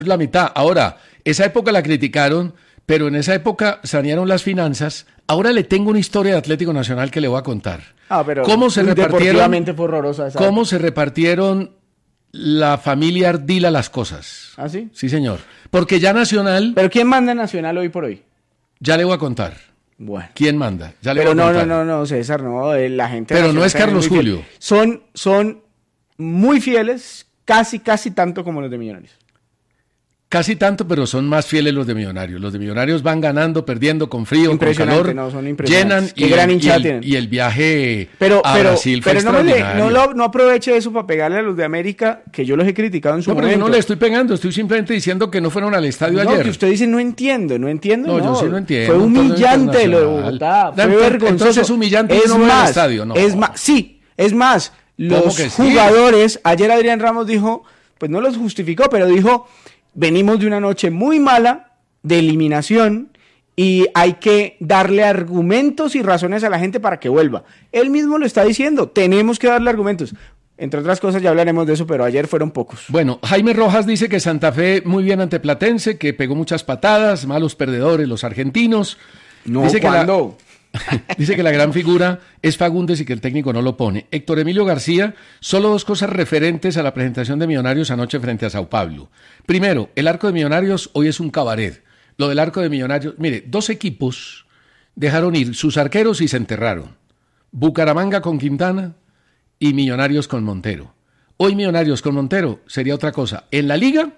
la mitad. Ahora, esa época la criticaron, pero en esa época sanearon las finanzas. Ahora le tengo una historia de Atlético Nacional que le voy a contar. Pero ¿Cómo se deportivamente fue horrorosa esa ¿Cómo época. se repartieron la familia Ardila las cosas? ¿Ah, sí? Sí, señor. Porque ya Nacional, ¿Pero quién manda en Nacional hoy por hoy? ya le voy a contar. Bueno. ¿Quién manda? Ya le Pero voy a contar. no, César, no, la gente... Pero Nacional no es también Carlos muy fiel. Julio. Son muy fieles, casi tanto como los de Millonarios. Casi tanto, pero son más fieles los de Millonarios. Los de Millonarios van ganando, perdiendo, con frío, con calor, no, son impresionantes. llenan Qué gran hinchada tienen. y el viaje Pero Brasil fue extraordinario. no aproveche eso para pegarle a los de América, que yo los he criticado en su pero momento. yo no le estoy pegando, estoy simplemente diciendo que no fueron al estadio ayer. Que usted dice no entiendo. No, yo sí no entiendo. Fue humillante lo de Bogotá, fue vergonzoso. Entonces humillante es no más, al estadio, no. Es más, los jugadores, ayer Adrián Ramos dijo, pues no los justificó, pero dijo, venimos de una noche muy mala de eliminación y hay que darle argumentos y razones a la gente para que vuelva. Él mismo lo está diciendo, tenemos que darle argumentos. Entre otras cosas, ya hablaremos de eso, pero ayer fueron pocos. Bueno, Jaime Rojas dice que Santa Fe muy bien ante Platense, que pegó muchas patadas, malos perdedores los argentinos. No, dice ¿cuándo? Dice que la gran figura es Fagundes y que el técnico no lo pone. Héctor Emilio García, solo dos cosas referentes a la presentación de Millonarios anoche frente a Sao Paulo. Primero, el arco de Millonarios hoy es un cabaret. Lo del arco de Millonarios, mire, dos equipos dejaron ir sus arqueros y se enterraron. Bucaramanga con Quintana y Millonarios con Montero. Hoy Millonarios con Montero sería otra cosa. En la Liga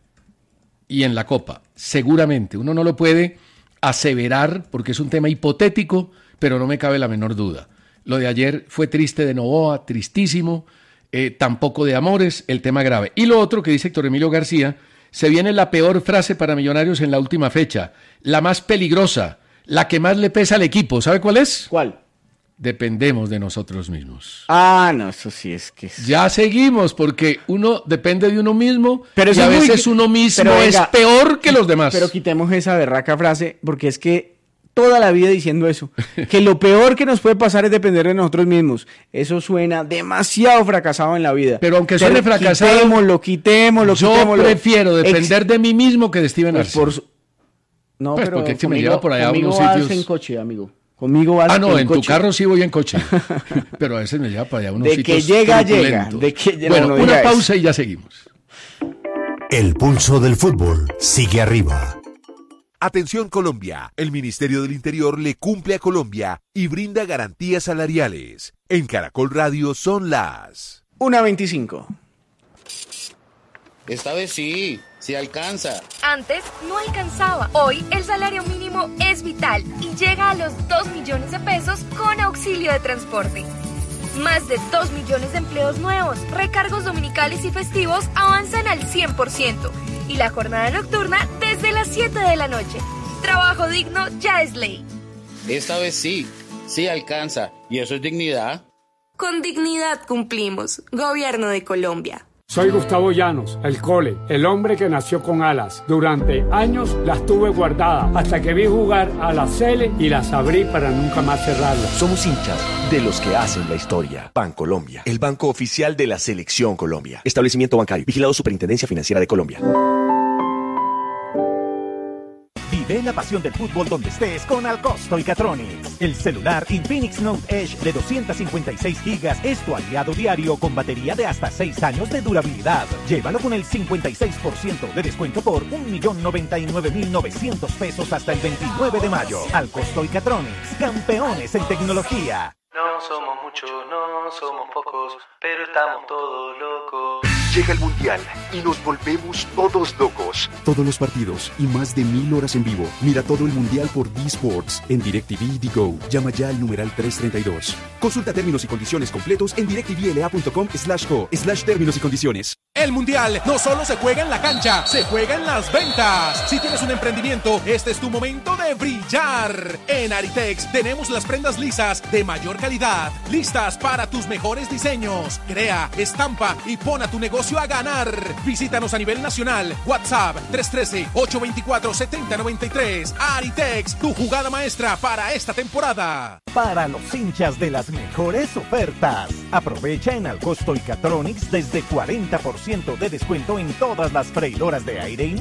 y en la Copa, seguramente. Uno no lo puede aseverar porque es un tema hipotético, pero no me cabe la menor duda. Lo de ayer fue triste de Novoa, tristísimo, tampoco de Amores, el tema grave. Y lo otro que dice Héctor Emilio García, se viene la peor frase para Millonarios en la última fecha, la más peligrosa, la que más le pesa al equipo. ¿Sabe cuál es? ¿Cuál? Dependemos de nosotros mismos. No, eso sí es que... Ya seguimos, porque uno depende de uno mismo, pero y a veces uno mismo es peor que los demás. Pero quitemos esa berraca frase, porque es que toda la vida diciendo eso, que lo peor que nos puede pasar es depender de nosotros mismos. Eso suena demasiado fracasado en la vida. Pero aunque suene fracasado, quitémoslo. Yo prefiero depender de mí mismo que de Steven Arce. No, pues pero porque es que me lleva por allá a unos sitios... en coche, amigo. Conmigo vas en coche. Tu carro sí voy en coche, pero a veces me lleva para allá unos sitios llega. Bueno, una pausa y ya seguimos. El pulso del fútbol sigue arriba. Atención Colombia, el Ministerio del Interior le cumple a Colombia y brinda garantías salariales. En Caracol Radio son las 1:25. Esta vez sí alcanza. Antes no alcanzaba. Hoy el salario mínimo es vital y llega a los 2 millones de pesos con auxilio de transporte. Más de 2 millones de empleos nuevos, recargos dominicales y festivos avanzan al 100% y la jornada nocturna desde las 7 de la noche. Trabajo digno ya es ley. Esta vez sí alcanza. ¿Y eso es dignidad? Con dignidad cumplimos. Gobierno de Colombia. Soy Gustavo Llanos, el Cole, el hombre que nació con alas. Durante años las tuve guardadas hasta que vi jugar a la Sele y las abrí para nunca más cerrarlas. Somos hinchas de los que hacen la historia. Bancolombia, el banco oficial de la Selección Colombia. Establecimiento bancario, vigilado Superintendencia Financiera de Colombia. Vive la pasión del fútbol donde estés con Alcosto y Catronics. El celular Infinix Note Edge de 256 GB es tu aliado diario con batería de hasta 6 años de durabilidad. Llévalo con el 56% de descuento por 1.099.900 pesos hasta el 29 de mayo. Alcosto y Catronics, campeones en tecnología. No somos muchos, no somos pocos, pero estamos todos locos. Llega el Mundial y nos volvemos todos locos. Todos los partidos y más de 1000 horas en vivo. Mira todo el Mundial por D-Sports en DirecTV y Digo. Llama ya al numeral 332. Consulta términos y condiciones completos en directvla.com/co/términos y condiciones. El Mundial no solo se juega en la cancha, se juega en las ventas. Si tienes un emprendimiento, este es tu momento de brillar. En Aritex tenemos las prendas lisas de mayor calidad, listas para tus mejores diseños. Crea, estampa y pon a tu negocio a ganar. Visítanos a nivel nacional. WhatsApp 313-824-7093. Aritex, tu jugada maestra para esta temporada. Para los hinchas de las mejores ofertas. Aprovecha en Alcosto y Catronics desde 40% 50% de descuento en todas las freidoras de aire y